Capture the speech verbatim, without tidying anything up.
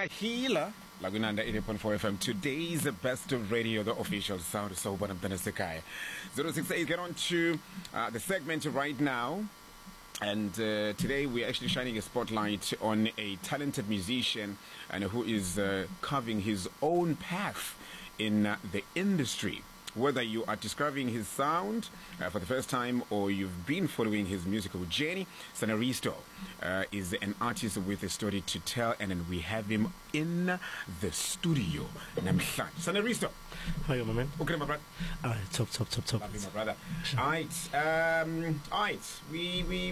Ahila, Lagunanda eighty point four F M. Today's the best of radio, the official sound. So, but I'm going to say, zero six eight, get on to uh, the segment right now. And uh, today we're actually shining a spotlight on a talented musician and who is uh, carving his own path in uh, the industry. Whether you are discovering his sound uh, for the first time or you've been following his musical journey, Sanaristo uh, is an artist with a story to tell, and then we have him in the studio. Sanaristo. Hi, my man. Okay, my brother. All right, top, top, top, top. Lovely, my brother. All right, um, all right. We we